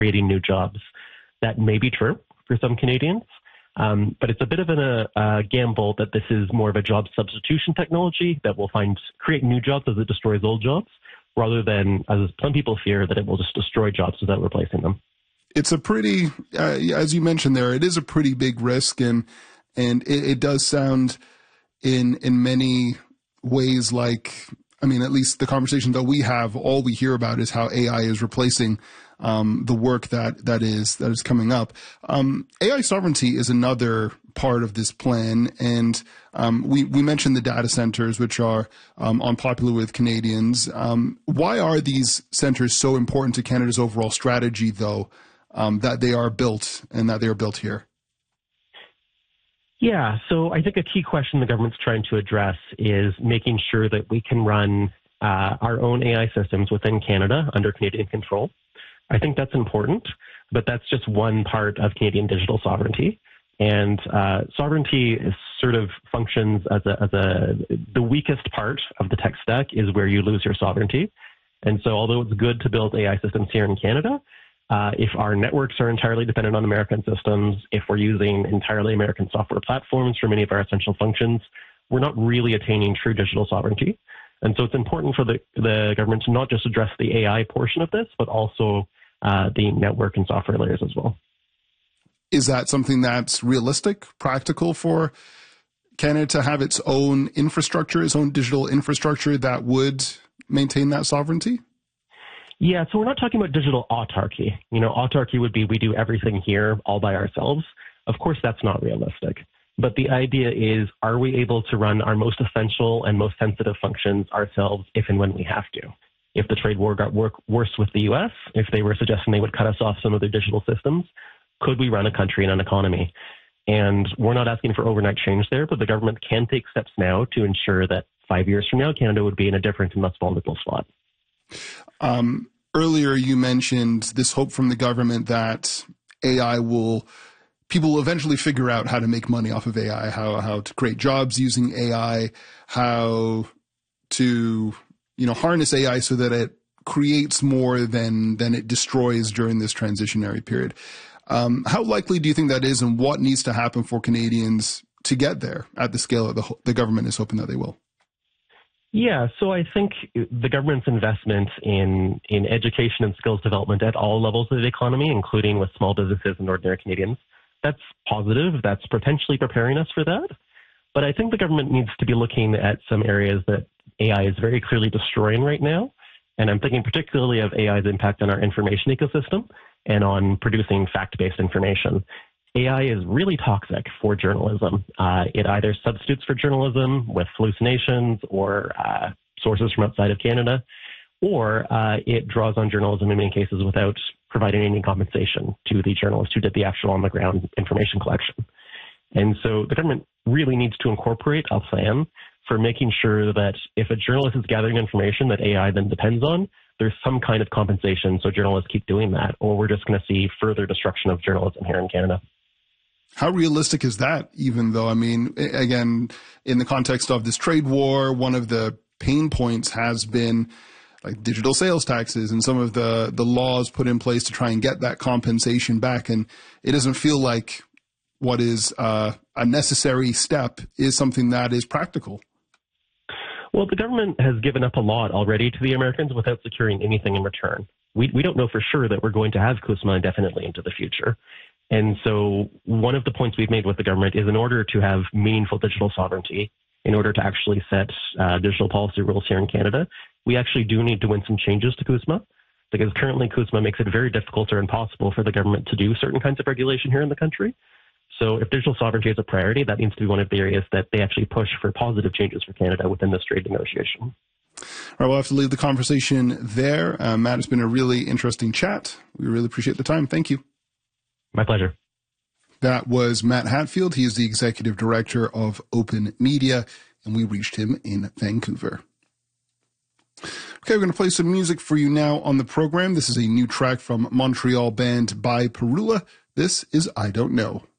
creating new jobs. That may be true for some Canadians, but it's a bit of a gamble that this is more of a job substitution technology that will create new jobs as it destroys old jobs, rather than, as some people fear, that it will just destroy jobs without replacing them. It's a pretty, as you mentioned there, it is a pretty big risk, and it does sound in many ways like, I mean, at least the conversation that we have, all we hear about is how AI is replacing the work that is coming up. AI sovereignty is another part of this plan, and we mentioned the data centers, which are unpopular with Canadians. Why are these centers so important to Canada's overall strategy, though, that they are built and that they are built here? Yeah, so I think a key question the government's trying to address is making sure that we can run our own AI systems within Canada under Canadian control. I think that's important, but that's just one part of Canadian digital sovereignty. And sovereignty is sort of functions as the weakest part of the tech stack is where you lose your sovereignty. And so although it's good to build AI systems here in Canada, if our networks are entirely dependent on American systems, if we're using entirely American software platforms for many of our essential functions, we're not really attaining true digital sovereignty. And so it's important for the government to not just address the AI portion of this, but also the network and software layers as well. Is that something that's realistic, practical for Canada to have its own infrastructure, its own digital infrastructure that would maintain that sovereignty? Yeah, so we're not talking about digital autarky. Autarky would be we do everything here all by ourselves. Of course, that's not realistic. But the idea is, are we able to run our most essential and most sensitive functions ourselves if and when we have to? If the trade war got worse with the U.S., if they were suggesting they would cut us off some of their digital systems, could we run a country and an economy? And we're not asking for overnight change there, but the government can take steps now to ensure that 5 years from now, Canada would be in a different and less vulnerable spot. Earlier, you mentioned this hope from the government that people will eventually figure out how to make money off of AI, how to create jobs using AI, how to, harness AI so that it creates more than it destroys during this transitionary period. How likely do you think that is, and what needs to happen for Canadians to get there at the scale that the government is hoping that they will? Yeah, so I think the government's investment in education and skills development at all levels of the economy, including with small businesses and ordinary Canadians, that's positive. That's potentially preparing us for that. But I think the government needs to be looking at some areas that AI is very clearly destroying right now. And I'm thinking particularly of AI's impact on our information ecosystem and on producing fact-based information. AI is really toxic for journalism. It either substitutes for journalism with hallucinations or sources from outside of Canada, or it draws on journalism in many cases without providing any compensation to the journalists who did the actual on-the-ground information collection. And so the government really needs to incorporate a plan for making sure that if a journalist is gathering information that AI then depends on, there's some kind of compensation so journalists keep doing that, or we're just going to see further destruction of journalism here in Canada. How realistic is that, even though, I mean, again, in the context of this trade war, one of the pain points has been like digital sales taxes and some of the laws put in place to try and get that compensation back. And it doesn't feel like what is a necessary step is something that is practical. Well, the government has given up a lot already to the Americans without securing anything in return. We don't know for sure that we're going to have CUSMA indefinitely into the future. And so one of the points we've made with the government is in order to have meaningful digital sovereignty, in order to actually set digital policy rules here in Canada, we actually do need to win some changes to CUSMA, because currently CUSMA makes it very difficult or impossible for the government to do certain kinds of regulation here in the country. So if digital sovereignty is a priority, that needs to be one of the areas that they actually push for positive changes for Canada within this trade negotiation. All right, we'll have to leave the conversation there. Matt, it's been a really interesting chat. We really appreciate the time. Thank you. My pleasure. That was Matt Hatfield. He is the executive director of Open Media, and we reached him in Vancouver. Okay, we're going to play some music for you now on the program. This is a new track from Montreal band By Perula. This is I Don't Know.